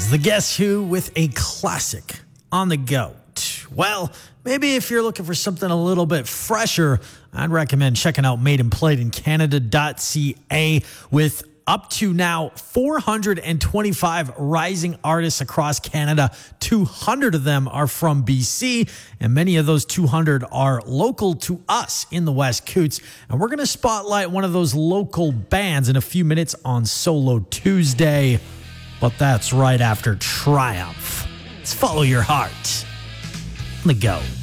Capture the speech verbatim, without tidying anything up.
is the Guess Who with a classic on the go. Well, maybe if you're looking for something a little bit fresher, I'd recommend checking out made and played in canada dot c a with up to now four hundred twenty-five rising artists across Canada. two hundred of them are from B C, and many of those two hundred are local to us in the West Coots. And we're going to spotlight one of those local bands in a few minutes on Solo Tuesday. But that's right after Triumph. Let's follow your heart. On the go.